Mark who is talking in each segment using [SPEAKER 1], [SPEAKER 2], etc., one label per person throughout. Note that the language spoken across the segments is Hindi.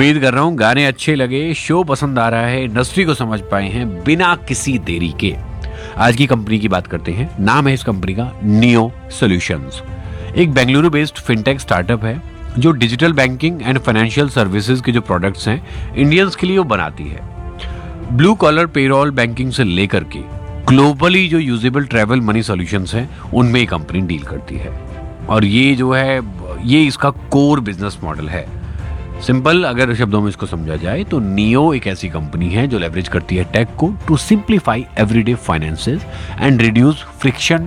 [SPEAKER 1] उम्मीद कर रहा हूँ गाने अच्छे लगे, शो पसंद आ रहा है, इंडस्ट्री को समझ पाए हैं बिना किसी देरी के। आज की कंपनी की बात करते हैं। नाम है इस कंपनी का नियो सॉल्यूशंस। एक बेंगलुरु बेस्ड फिनटेक स्टार्टअप है जो digital banking and financial services के जो प्रोडक्ट्स हैं इंडियंस के लिए वो बनाती है। ब्लू कॉलर पेरोल बैंकिंग से लेकर के ग्लोबली जो यूजेबल ट्रैवल मनी सॉल्यूशंस हैं उनमें ये कंपनी डील करती है। और ये जो है ये इसका कोर बिजनेस मॉडल है। सिंपल अगर शब्दों में इसको समझा जाए तो नियो एक ऐसी कंपनी है जो लेवरेज करती है टेक को to simplify everyday finances and reduce friction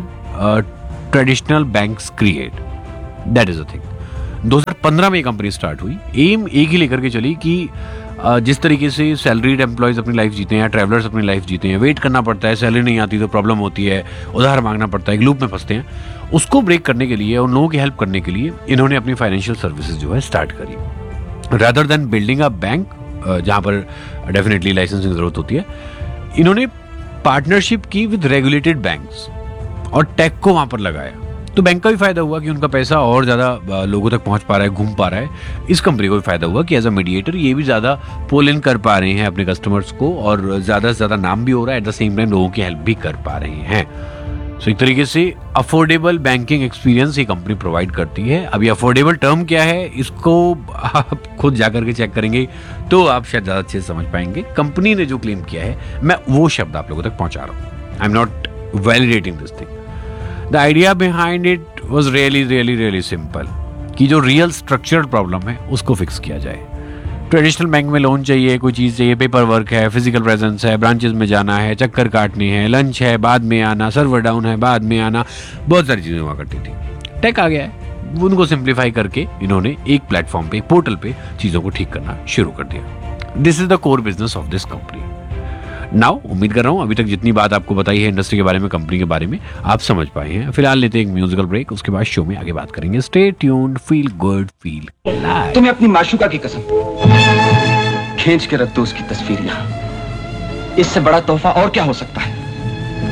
[SPEAKER 1] traditional banks create. That is a thing. 2015 में ये कंपनी स्टार्ट हुई। एम एक ही लेकर के चली कि जिस तरीके से सैलरीड एम्प्लॉयज अपनी लाइफ जीते हैं या ट्रैवलर्स अपनी लाइफ जीते हैं, वेट करना पड़ता है, सैलरी नहीं आती तो प्रॉब्लम होती है, उधार मांगना पड़ता है, एक लूप में फंसते हैं, उसको ब्रेक करने के लिए, उन लोगों की हेल्प करने के लिए इन्होंने अपनी फाइनेंशियल सर्विसेज जो है स्टार्ट करी। Rather than building a bank जहां पर डेफिनेटली लाइसेंसिंग की जरूरत होती है, इन्होंने पार्टनरशिप की विद रेगुलेटेड बैंक्स और टेक को वहां पर लगाया। तो बैंक का भी फायदा हुआ कि उनका पैसा और ज्यादा लोगों तक पहुंच पा रहा है, घूम पा रहा है। इस कंपनी को भी फायदा हुआ कि एज अ मीडिएटर ये भी ज्यादा पुल इन कर पा रहे हैं अपने कस्टमर्स को और ज्यादा से ज्यादा नाम भी हो रहा है, एट द सेम टाइम लोगों की हेल्प भी कर पा रहे हैं। सो एक तरीके से अफोर्डेबल बैंकिंग एक्सपीरियंस ये कंपनी प्रोवाइड करती है। अब ये अफोर्डेबल टर्म क्या है इसको आप खुद जाकर के चेक करेंगे तो आप शायद ज्यादा अच्छे से समझ पाएंगे। कंपनी ने जो क्लेम किया है मैं वो शब्द आप लोगों तक पहुंचा रहा हूं। I am not validating this thing. The idea behind it was really simple कि जो रियल स्ट्रक्चरल प्रॉब्लम है उसको फिक्स किया जाए। ट्रेडिशनल बैंक में लोन चाहिए, कोई चीज़ चाहिए, पेपर वर्क है, फिजिकल प्रेजेंस है, ब्रांचेस में जाना है, चक्कर काटने हैं, लंच है बाद में आना, सर्वर डाउन है बाद में आना, बहुत सारी चीज़ें हुआ करती थी। टेक आ गया है, उनको सिंप्लीफाई करके इन्होंने एक प्लेटफॉर्म पे, पोर्टल पे चीज़ों को ठीक करना शुरू कर दिया। This is the core business of this company. Now उम्मीद कर रहा हूं अभी तक जितनी बात आपको बताई है इंडस्ट्री के बारे में, कंपनी के बारे में, आप समझ पाए हैं। फिलहाल लेते हैं एक म्यूजिकल ब्रेक, उसके बाद शो में आगे बात करेंगे। Stay tuned, feel good, feel live.
[SPEAKER 2] तुम्हें अपनी माशूका की कसम खींच के रख दो उसकी तस्वीर यहाँ। इससे बड़ा तोहफा और क्या हो सकता है?